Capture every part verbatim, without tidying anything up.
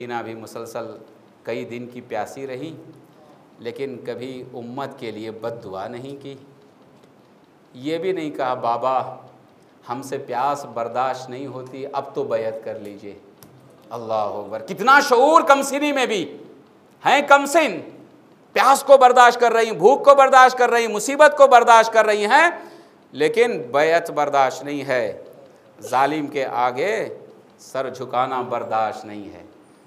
सकीना भी मुसलसल कई दिन की प्यासी रही, लेकिन कभी उम्मत के लिए बद्दुआ नहीं की। ये भी नहीं कहा बाबा हमसे प्यास बर्दाश्त नहीं होती, अब तो बैत कर लीजिए। अल्लाह अकबर, कितना शऊर कमसिनी में भी हैं। कमसिन प्यास को बर्दाश्त कर रही, भूख को बर्दाश्त कर रही, मुसीबत को बर्दाश्त कर रही हैं, लेकिन बैत बर्दाश्त नहीं है। जालिम के आगे सर झुकाना बर्दाश्त नहीं है।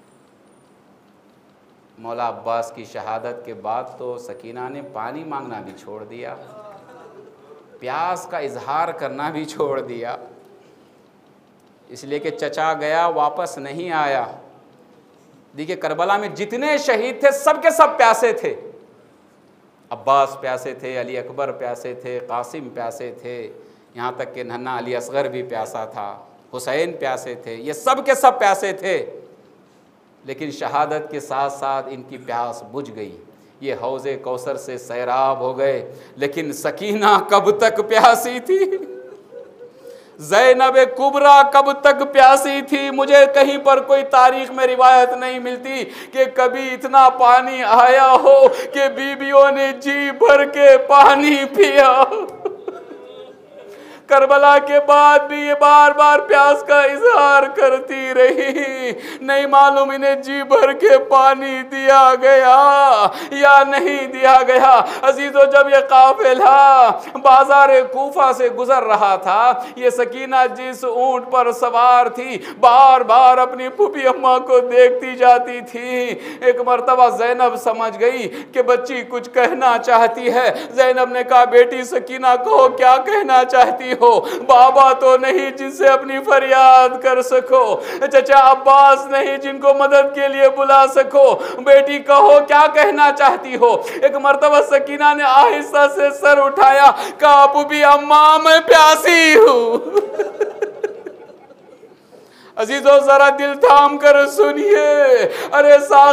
मौला अब्बास की शहादत के बाद तो सकीना ने पानी मांगना भी छोड़ दिया, प्यास का इजहार करना भी छोड़ दिया, इसलिए कि चचा गया वापस नहीं आया। देखिए करबला में जितने शहीद थे सबके सब प्यासे थे। अब्बास प्यासे थे, अली अकबर प्यासे थे, कासिम प्यासे थे, यहाँ तक कि नन्हा अली असगर भी प्यासा था, हुसैन प्यासे थे, ये सब के सब प्यासे थे। लेकिन शहादत के साथ साथ इनकी प्यास बुझ गई, ये हौज़े कौसर से सैराब हो गए। लेकिन सकीना कब तक प्यासी थी, ज़ैनब कुबरा कब तक प्यासी थी। मुझे कहीं पर कोई तारीख में रिवायत नहीं मिलती कि कभी इतना पानी आया हो कि बीबियों ने जी भर के पानी पिया। करबला के बाद भी ये बार बार प्यास का इजहार करती रही। नहीं मालूम इन्हें जी भर के पानी दिया गया या नहीं दिया गया। अजीजों, जब ये काफिला बाजार कूफा से गुजर रहा था, ये सकीना जिस ऊंट पर सवार थी बार बार अपनी फूफी अम्मा को देखती जाती थी। एक मर्तबा ज़ैनब समझ गई कि बच्ची कुछ कहना चाहती है। ज़ैनब ने कहा, बेटी सकीना कहो क्या कहना चाहती हो। बाबा तो नहीं जिनसे अपनी फरियाद कर सको, चचा अब्बास नहीं जिनको मदद के लिए बुला सको, बेटी कहो क्या कहना चाहती हो। एक मर्तबा सकीना ने आहिस्ता से सर उठाया, कहा पुपी अम्मा मैं प्यासी हूँ। अजीजों जरा दिल थाम कर सुनिए, अरे साख